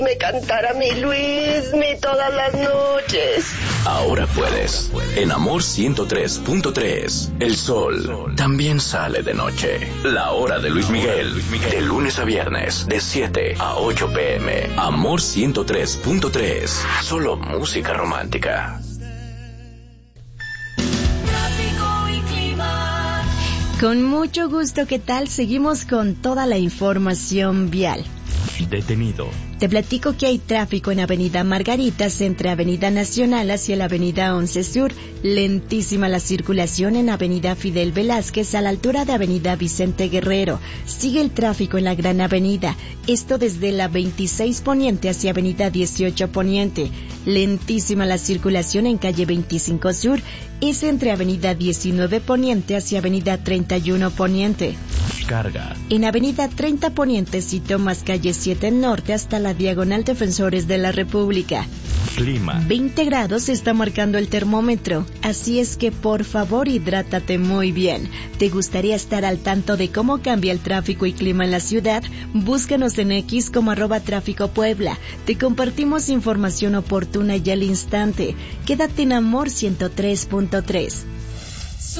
me cantara mi Luismi todas las noches. Ahora puedes. En Amor 103.3, el sol también sale de noche. La hora de Luis Miguel, de lunes a viernes, de 7 a 8 p.m. Amor 103.3, solo música romántica. Con mucho gusto, ¿qué tal? Seguimos con toda la información vial. Detenido. Te platico que hay tráfico en Avenida Margaritas entre Avenida Nacional hacia la Avenida 11 Sur. Lentísima la circulación en Avenida Fidel Velázquez a la altura de Avenida Vicente Guerrero. Sigue el tráfico en la Gran Avenida. Esto desde la 26 Poniente hacia Avenida 18 Poniente. Lentísima la circulación en calle 25 Sur. Es entre Avenida 19 Poniente hacia Avenida 31 Poniente. Carga. En Avenida 30 Poniente si tomas calle 7 Norte hasta la Diagonal Defensores de la República. Clima. 20 grados está marcando el termómetro, así es que por favor hidrátate muy bien. ¿Te gustaría estar al tanto de cómo cambia el tráfico y clima en la ciudad? Búscanos en X como @tráficopuebla. Te compartimos información oportuna y al instante. Quédate en Amor 103.3.